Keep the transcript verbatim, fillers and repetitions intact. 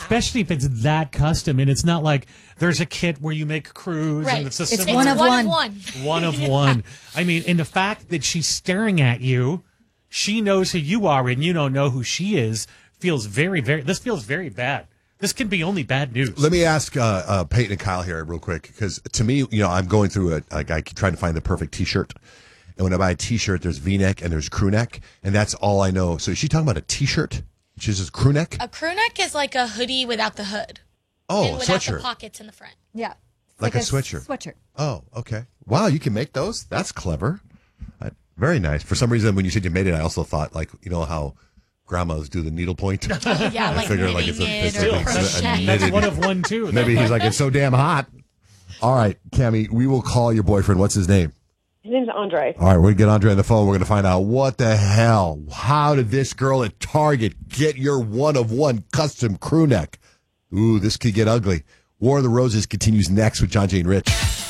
especially if it's that custom and it's not like there's a kit where you make crews right. and it's a it's similar. one of one. one. One of one. I mean, and the fact that she's staring at you, she knows who you are and you don't know who she is, feels very, very, this feels very bad. This can be only bad news. Let me ask uh, uh, Peyton and Kyle here real quick, because to me, you know, I'm going through a, like, I keep trying to find the perfect T-shirt. And when I buy a T-shirt, there's V-neck and there's crew neck, and that's all I know. So is she talking about a T-shirt? She's just crew neck? A crew neck is like a hoodie without the hood. Oh, and without sweatshirt. the pockets in the front. Yeah. Like, like a, a sweatshirt. Sweatshirt. Oh, okay. Wow, you can make those? That's clever. Uh, very nice. For some reason, when you said you made it, I also thought, like, you know how grandmas do the needlepoint? Yeah, I like figured, knitting like, it's a, it it's or a, it's a, a crochet. That's knitted- one of one, too. Maybe he's like, it's so damn hot. All right, Cammie, we will call your boyfriend. What's his name? His name's Andre. All right, we're going to get Andre on the phone. We're going to find out what the hell. How did this girl at Target get your one-of-one custom crew neck? Ooh, this could get ugly. War of the Roses continues next with John, Jay, and Rich.